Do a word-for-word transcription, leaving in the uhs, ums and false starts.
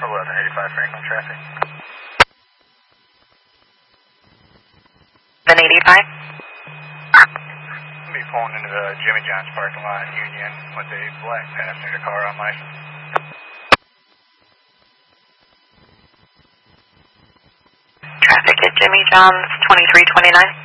eleven eighty-five Franklin traffic. eleven eighty-five? I'll be pulling into the Jimmy John's parking lot in Union with a black passenger car on license. Traffic at Jimmy John's, twenty-three twenty-nine.